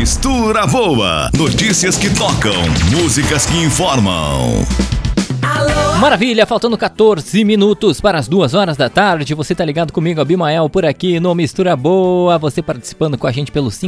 Mistura Boa. Notícias que tocam, músicas que informam. Maravilha, faltando 14 minutos para as 2 horas da tarde. Você tá ligado comigo, Abimael, por aqui no Mistura Boa. Você participando com a gente pelo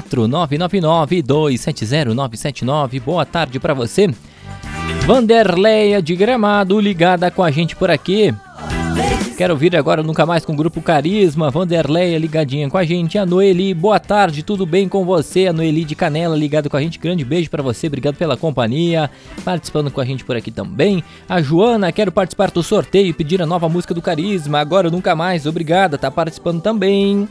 54999-270-979. Boa tarde para você. Vanderleia de Gramado, ligada com a gente por aqui. Quero ouvir agora Nunca Mais com o Grupo Carisma. Vanderleia ligadinha com a gente. A Noeli, boa tarde, tudo bem com você? A Noeli de Canela ligada com a gente. Grande beijo pra você, obrigado pela companhia. Participando com a gente por aqui também. A Joana, quero participar do sorteio e pedir a nova música do Carisma. Agora Nunca Mais, obrigada, tá participando também.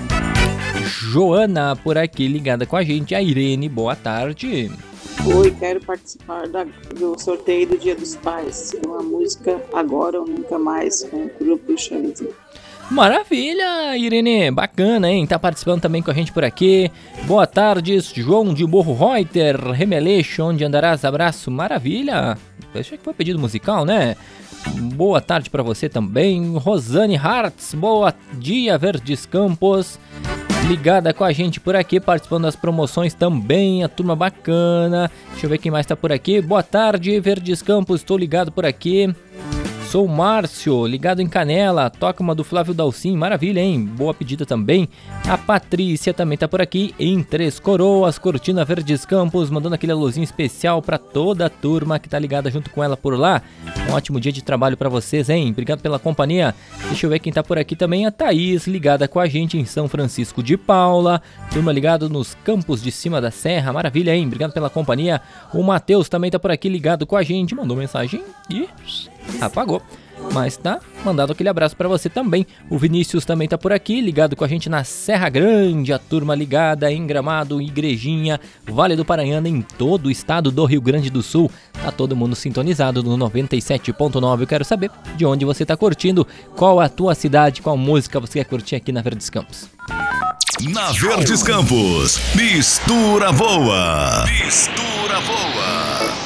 Joana por aqui ligada com a gente. A Irene, boa tarde. Oi, quero participar do sorteio do Dia dos Pais. Uma música Agora ou Nunca Mais com o Grupo Xande. Maravilha, Irene, bacana, hein? Tá participando também com a gente por aqui. Boa tarde, João de Morro Reuter, Remeleixo, onde andarás, abraço, maravilha. Achei que foi pedido musical, né? Boa tarde pra você também. Rosane Hartz, boa dia, Verdes Campos. Ligada com a gente por aqui, participando das promoções também, a turma bacana. Deixa eu ver quem mais tá por aqui. Boa tarde, Verdes Campos, estou ligado por aqui. Sou o Márcio, ligado em Canela, toca uma do Flávio Dalcin, maravilha, hein? Boa pedida também. A Patrícia também tá por aqui, em Três Coroas, Cortina Verdes Campos, mandando aquele alôzinho especial pra toda a turma que tá ligada junto com ela por lá. Um ótimo dia de trabalho pra vocês, hein? Obrigado pela companhia. Deixa eu ver quem tá por aqui também, a Thaís, ligada com a gente em São Francisco de Paula. Turma ligado nos Campos de Cima da Serra, maravilha, hein? Obrigado pela companhia. O Matheus também tá por aqui ligado com a gente, mandou mensagem e apagou, mas tá mandado aquele abraço pra você também. O Vinícius também tá por aqui, ligado com a gente na Serra Grande, a turma ligada em Gramado, Igrejinha, Vale do Paranhana, em todo o estado do Rio Grande do Sul. Tá todo mundo sintonizado no 97.9. Eu quero saber de onde você tá curtindo, qual a tua cidade, qual música você quer curtir aqui na Verdes Campos. Na Verdes Campos, Mistura Boa. Mistura Boa.